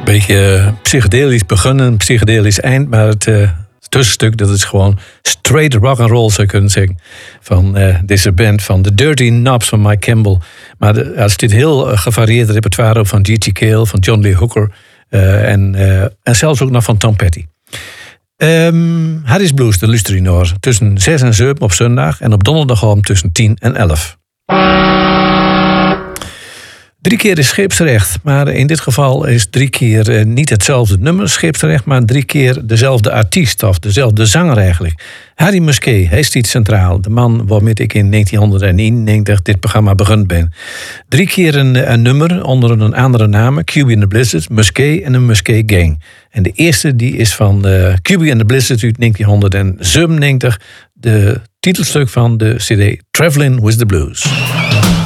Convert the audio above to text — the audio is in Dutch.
Beetje psychedelisch begonnen, psychedelisch eind, maar het tussenstuk, dat is gewoon straight rock and roll, zou je kunnen zeggen, van deze band van The Dirty Knobs van Mike Campbell. Maar er zit heel gevarieerd repertoire op van G.G. Cale, van John Lee Hooker en zelfs ook nog van Tom Petty. Harris Blues, de luisteren naar tussen 6 en 7 op zondag en op donderdag tussen 10 en 11. 3 keer is scheepsrecht, maar in dit geval is 3 keer niet hetzelfde nummer scheepsrecht, maar 3 keer dezelfde artiest of dezelfde zanger eigenlijk. Harry Musquet, hij staat centraal. De man waarmee ik in 1991 dit programma begonnen ben. 3 keer een nummer onder een andere naam, QB and the Blizzard, Musquet en een Musquet Gang. En de eerste die is van QB and the Blizzard uit 1997, de titelstuk van de CD Traveling with the Blues.